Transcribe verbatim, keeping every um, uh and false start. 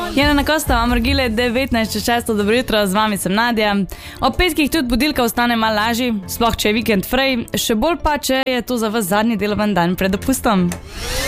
Jena na Kosta, vam rgile devetnajst čez šesto, dobro jutro, z vami sem Nadja. Ob petkih tudi budilka ostane malo lažji, sploh če je vikend frej, še bolj pa, če je to za vas zadnji deloven dan pred dopustom.